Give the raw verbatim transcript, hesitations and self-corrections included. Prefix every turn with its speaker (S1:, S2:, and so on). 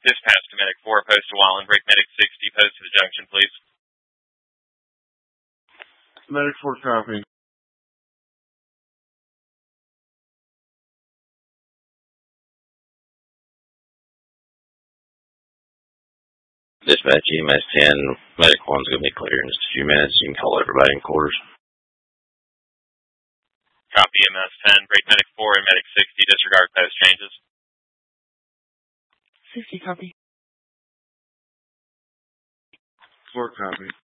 S1: Dispatch to Medic four, post to Wallen, break Medic sixty, post to the junction, please.
S2: Medic four, copy.
S3: Dispatch E M S ten, Medic one's going to be clear in just a few minutes. You can call everybody in quarters.
S1: Copy E M S ten, break Medic four and Medic sixty, disregard post changes.
S2: sixty, copy. four, copy.